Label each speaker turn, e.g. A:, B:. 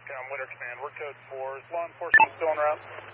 A: Winter Command. We're code 4. Is law enforcement still en route?